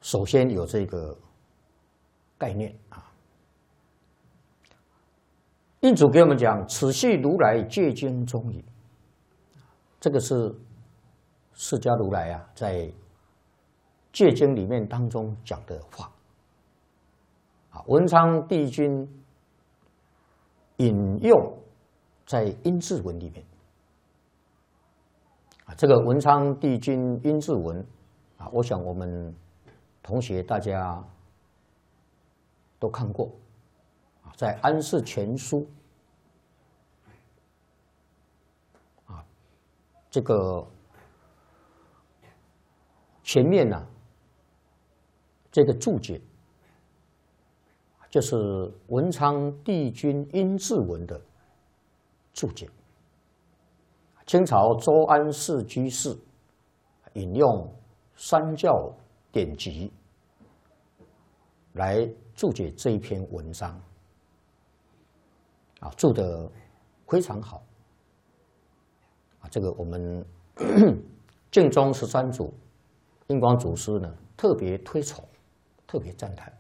首先有这个概念啊。印祖给我们讲：“此系如来戒经中语。”这个是释迦如来啊，在戒经里面当中讲的话啊。文昌帝君引用在阴骘文里面啊。这个文昌帝君阴骘文啊，我想我们同学大家都看过。在《安世全书》啊，这个前面呢，这个注解就是文昌帝君阴骘文的注解。清朝周安世居士引用三教典籍来注解这一篇文章。啊，注得非常好啊！这个我们净宗13祖印光祖师呢特别推崇，特别赞叹。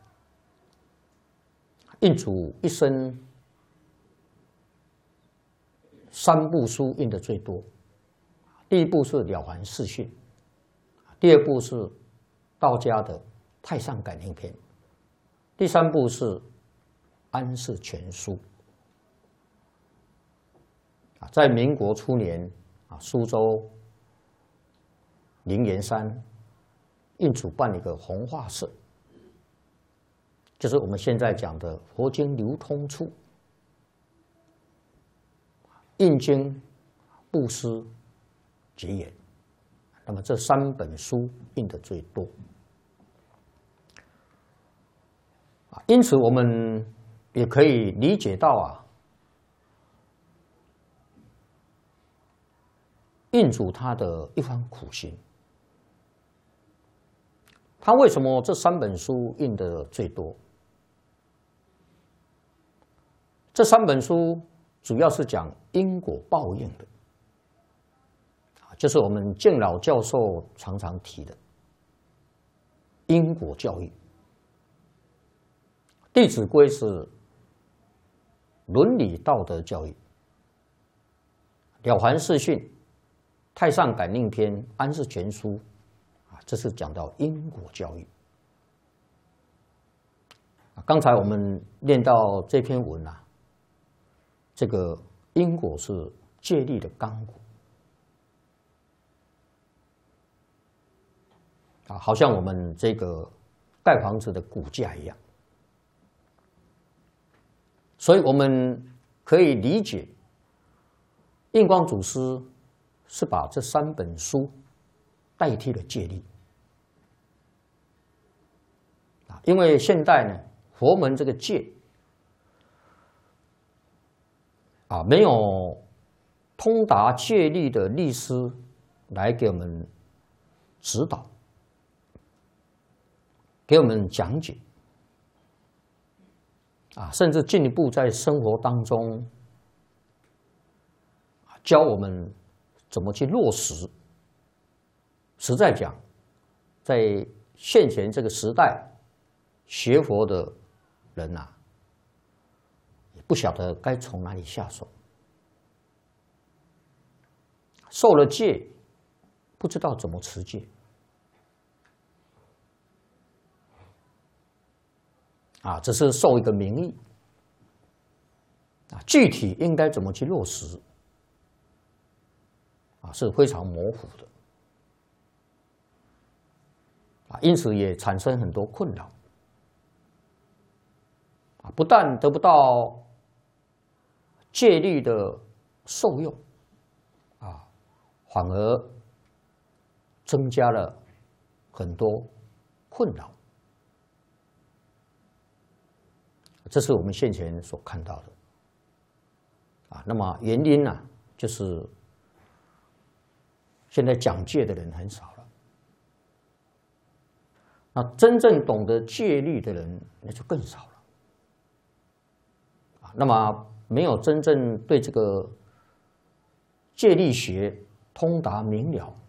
印祖一生3部书印的最多，第一部是《了凡四训》，第二部是道家的《太上感应篇》，第3部是《安世全书》。在民国初年啊，苏州灵岩山印祖办了一个弘化社，就是我们现在讲的佛经流通处，印经、布施、结缘。那么这3本书印的最多啊，因此我们也可以理解到啊。印祖他的一番苦心，他为什么这3本书印的最多？这3本书主要是讲因果报应的，就是我们敬老教授常常提的因果教育。《弟子规》是伦理道德教育，《了凡四训》太上感应篇、安世全书啊，这是讲到因果教育。刚才我们念到这篇文啊，这个因果是戒律的纲骨啊，好像我们这个盖房子的骨架一样。所以我们可以理解，印光祖师是把这3本书代替了戒律啊，因为现代呢，佛门这个戒啊，没有通达戒律的律师来给我们指导，给我们讲解啊，甚至进一步在生活当中教我们怎么去落实。实在讲，在现前这个时代，学佛的人啊，也不晓得该从哪里下手。受了戒，不知道怎么持戒啊，只是受一个名义啊，具体应该怎么去落实啊，是非常模糊的啊，因此也产生很多困扰啊，不但得不到戒律的受用啊，反而增加了很多困扰。这是我们现前所看到的啊。那么原因呢，就是现在讲戒的人很少了，那真正懂得戒律的人那就更少了啊。那么没有真正对这个戒律学通达明了